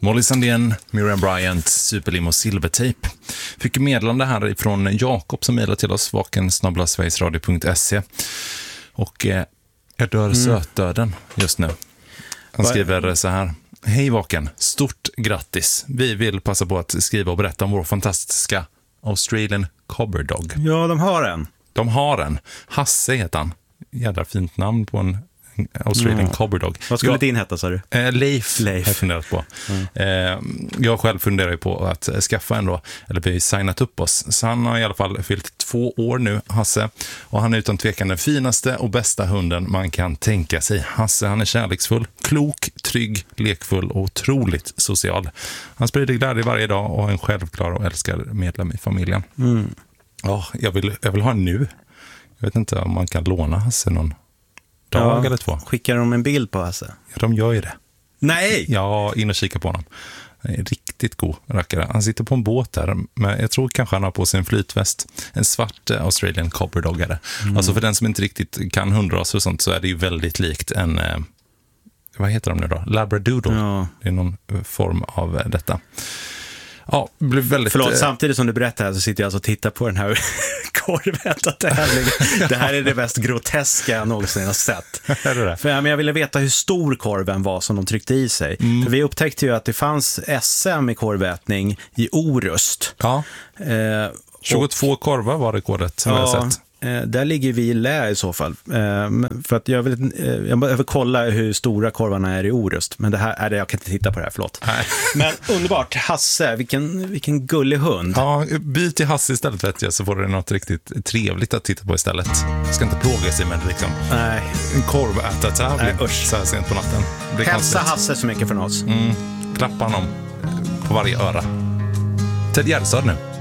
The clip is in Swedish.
Molly Sandén, Miriam Bryant, Superlim och Silvertape. Fick meddelande här från Jakob som mejlade till oss, vaken@sverigesradio.se. Och jag dör sötdöden just nu. Han skriver så här: Hej Vaken, stort grattis. Vi vill passa på att skriva och berätta om vår fantastiska Australian Cobber Dog. Ja, de har en. De har en. Hasse heter han. Jädra fint namn på en Australian Cobber Dog. Vad skulle din heta, sa du? Leif har jag funderat på. Jag själv funderar ju på att skaffa en då, eller vi har signat upp oss. Så han har i alla fall fyllt 2 år nu, Hasse. Och han är utan tvekan den finaste och bästa hunden man kan tänka sig. Hasse, han är kärleksfull, klok, trygg, lekfull och otroligt social. Han sprider glädje varje dag och är en självklar och älskar medlem i familjen. Jag vill ha en nu. Jag vet inte om man kan låna Hasse någon dag eller 2. Skickar de en bild på Hasse? Ja, de gör ju det. Nej! Ja, in och kika på honom. Han är riktigt god rackare. Han sitter på en båt där, men jag tror kanske han har på sig en flytväst. En svart Australian Cobber Dog. Alltså för den som inte riktigt kan hundraser och sånt så är det ju väldigt likt en, vad heter de nu då? Labradoodle. Ja. Det är någon form av detta. Ja, det blev väldigt... Förlåt, samtidigt som du berättar här så sitter jag alltså och tittar på den här korvätartävlingen. Det här är det mest groteska jag någonsin har sett. För jag ville veta hur stor korven var som de tryckte i sig. För vi upptäckte ju att det fanns SM i korvätning i Orust. Ja, 22 korvar var rekordet som jag har sett. Där ligger vi i lä i så fall. För att jag vill kolla hur stora korvarna är i Orust. Men det här är det, jag kan inte titta på det här, förlåt. Nej. Men underbart, Hasse, vilken gullig hund. Ja, byt till Hasse istället, vet jag, så får du något riktigt trevligt att titta på istället. Jag ska inte plåga sig med liksom en korvätartävling så här sent på natten. Hälsa Hasse så mycket från oss. Klappa honom på varje öra. Ted Gärdestad nu.